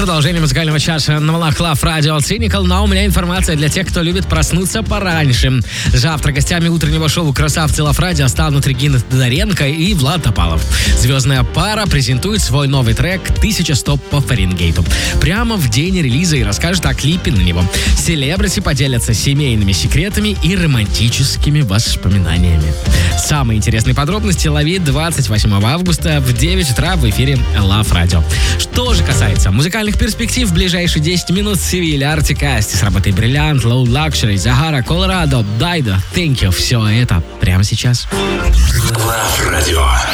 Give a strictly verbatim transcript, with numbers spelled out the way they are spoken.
продолжение музыкального часа на волнах Love Radio Cynical. Но у меня информация для тех, кто любит проснуться пораньше. Завтра гостями утреннего шоу красавцы Love Radio станут Регина Тодоренко и Влад Топалов. Звездная пара презентует свой новый трек «тысяча сто по Фаренгейту» прямо в день релиза и расскажет о клипе на него. Селебрити поделятся семейными секретами и романтическими воспоминаниями. Самые интересные подробности лови двадцать восьмого августа в девять утра в эфире Love Radio. Что же касается музыкальных перспектив, в ближайшие десять минут Севилья, Артик Асти с работой «Бриллиант», Low Luxury, Захара, Колорадо, Дайдо, Thank You. Все это прямо сейчас. Love Radio.